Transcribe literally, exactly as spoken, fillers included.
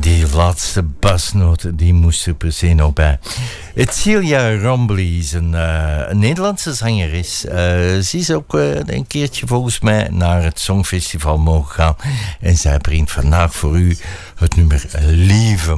Die laatste basnoot, die moest er per se nog bij. Celia Rombly is een, uh, een Nederlandse zangeres. Uh, ze is ook uh, een keertje volgens mij naar het Songfestival mogen gaan. En zij brengt vandaag voor u het nummer Lieve